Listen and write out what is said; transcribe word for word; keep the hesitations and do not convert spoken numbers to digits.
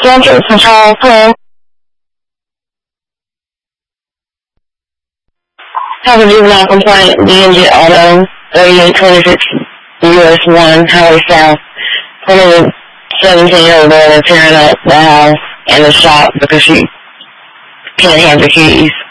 Kansas Control, hello. Have a juvenile complaint, D and J Auto, thirty-eight twenty-six U S one, Highway South. One of the seventeen-year-old daughter tearing up the house and the shop because she can't have the keys.